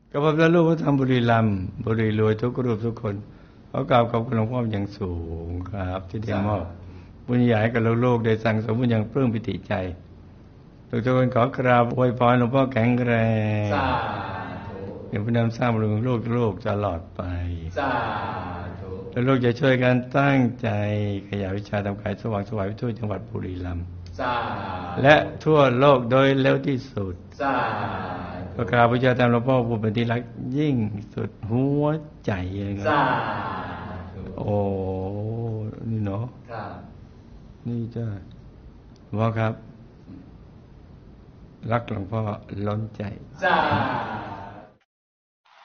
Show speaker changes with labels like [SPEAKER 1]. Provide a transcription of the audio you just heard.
[SPEAKER 1] ก็พบแล้วลูกพระธรรมบุรีรัมย์บุรีรวยทุกรูปทุกคนขอกราบขอบคุณหลวงพ่ออย่างสูงครับที่ได้มอบบุญใหญ่กับลูกๆได้สั่งสมบุญอย่างปลื้มปิติใจทุกคนขอกราบอวยพรหลวงพ่อแข็งแรงอย่างผู้นำสร้างบุญของลูกตลอดไปแล้วลูกจะช่วยกันตั้งใจขยายวิชาทำขายสว่างสวายไปทั่วจังหวัดบุรีรัมย์และทั่วโลกโดยเร็วที่สุดประกราบวิชาตามหลวงพ่อผู้เป็นที่รักยิ่งสุดหัวใจเลยครับโอ้นี่เนาะนี่จ้าหลวงพ่อครับรักหลวงพ่อล้นใจ